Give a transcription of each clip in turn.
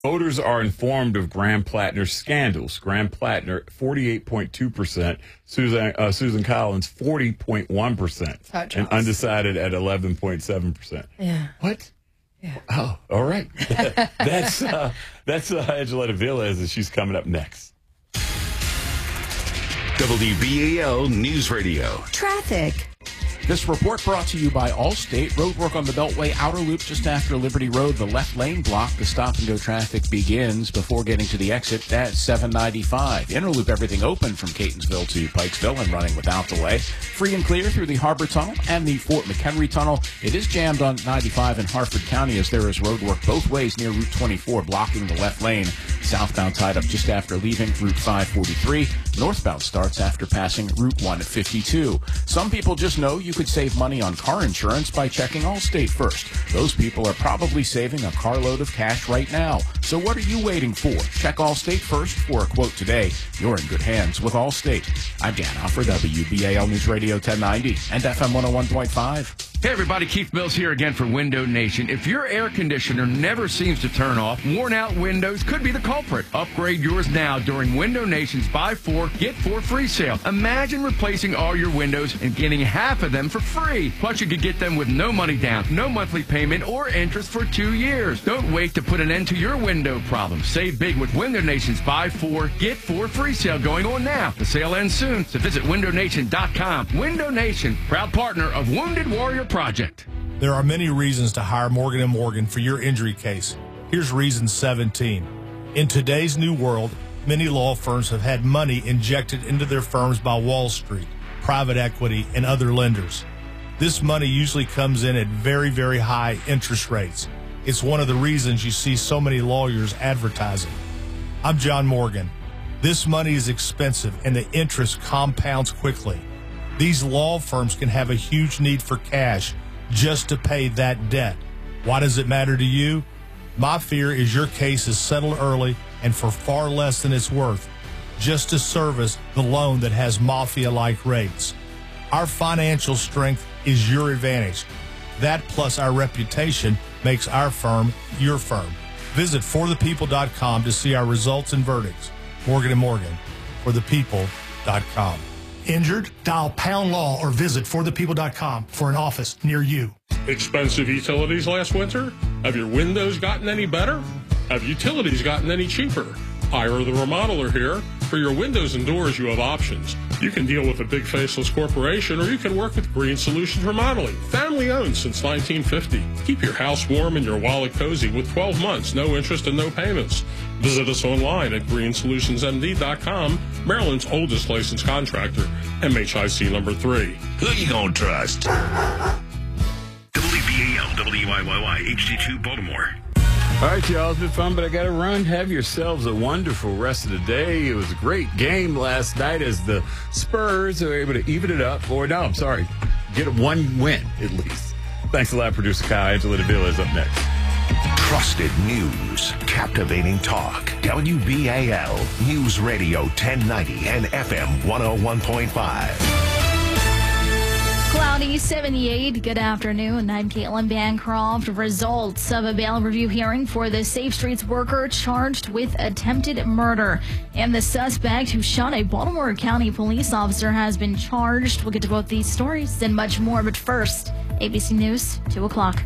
Voters are informed of Graham Plattner's scandals. Graham Plattner, 48.2%. Susan Collins, 40.1%. And undecided at 11.7%. Yeah. What? Yeah. Oh, all right. That's Angela Villas, and she's coming up next. WBAL News Radio. Traffic. This report brought to you by Allstate. Roadwork on the Beltway Outer Loop just after Liberty Road. The left lane block. The stop-and-go traffic begins before getting to the exit at 795. Inner Loop, everything open from Catonsville to Pikesville and running without delay. Free and clear through the Harbor Tunnel and the Fort McHenry Tunnel. It is jammed on 95 in Harford County as there is roadwork both ways near Route 24, blocking the left lane. Southbound tied up just after leaving Route 543. Northbound starts after passing Route 152. Some people just know you could save money on car insurance by checking Allstate first. Those people are probably saving a carload of cash right now. So what are you waiting for? Check Allstate first for a quote today. You're in good hands with Allstate. I'm Dan Offer, WBAL News Radio 1090 and FM 101.5. Hey everybody, Keith Mills here again for Window Nation. If your air conditioner never seems to turn off, worn out windows could be the culprit. Upgrade yours now during Window Nation's Buy 4, Get 4 free sale. Imagine replacing all your windows and getting half of them for free. Plus you could get them with no money down, no monthly payment or interest for 2 years. Don't wait to put an end to your window problem. Save big with Window Nation's Buy 4, Get 4 free sale going on now. The sale ends soon, so visit windownation.com. Window Nation, proud partner of Wounded Warrior Project. There are many reasons to hire Morgan & Morgan for your injury case. Here's reason 17. In today's new world, many law firms have had money injected into their firms by Wall Street, private equity, and other lenders. This money usually comes in at very, very high interest rates. It's one of the reasons you see so many lawyers advertising. I'm John Morgan. This money is expensive and the interest compounds quickly. These law firms can have a huge need for cash just to pay that debt. Why does it matter to you? My fear is your case is settled early and for far less than it's worth, just to service the loan that has mafia-like rates. Our financial strength is your advantage. That plus our reputation makes our firm your firm. Visit forthepeople.com to see our results and verdicts. Morgan & Morgan, forthepeople.com. Injured? Dial Pound Law or visit forthepeople.com for an office near you. Expensive utilities last winter? Have your windows gotten any better? Have utilities gotten any cheaper? Ira the Remodeler here. For your windows and doors, you have options. You can deal with a big faceless corporation, or you can work with Green Solutions Remodeling, family owned since 1950. Keep your house warm and your wallet cozy with 12 months, no interest and no payments. Visit us online at greensolutionsmd.com, Maryland's oldest licensed contractor, MHIC number 3. Who you gonna trust? WBAL, WIYY, HD2 Baltimore. All right, y'all, it's been fun, but I got to run. Have yourselves a wonderful rest of the day. It was a great game last night as the Spurs are able to even it up. Or, no, I'm sorry, get one win at least. Thanks a lot, Producer Kyle. Angela Davila is up next. Trusted news, captivating talk. WBAL News Radio 1090 and FM 101.5. Cloudy, 78. Good afternoon. I'm Caitlin Bancroft. Results of a bail review hearing for the Safe Streets worker charged with attempted murder. And the suspect who shot a Baltimore County police officer has been charged. We'll get to both these stories and much more. But first, ABC News, 2 o'clock.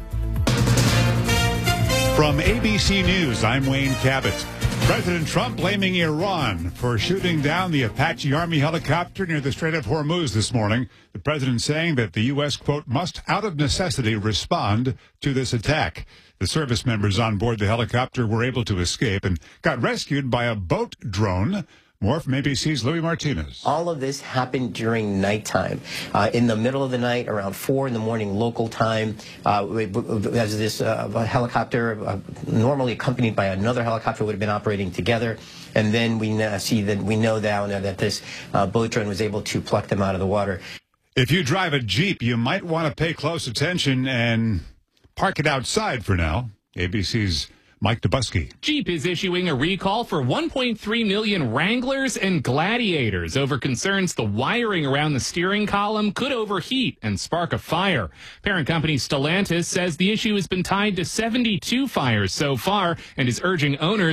From ABC News, I'm Wayne Cabot. President Trump blaming Iran for shooting down the Apache Army helicopter near the Strait of Hormuz this morning. The president saying that the U.S., quote, must out of necessity respond to this attack. The service members on board the helicopter were able to escape and got rescued by a boat drone. More from ABC's Louis Martinez. All of this happened during nighttime. In the middle of the night, around 4 in the morning local time, as this helicopter, normally accompanied by another helicopter, would have been operating together. And then we know now that this boat drone was able to pluck them out of the water. If you drive a Jeep, you might want to pay close attention and park it outside for now. ABC's Mike Dubusky. Jeep is issuing a recall for 1.3 million Wranglers and Gladiators over concerns the wiring around the steering column could overheat and spark a fire. Parent company Stellantis says the issue has been tied to 72 fires so far and is urging owners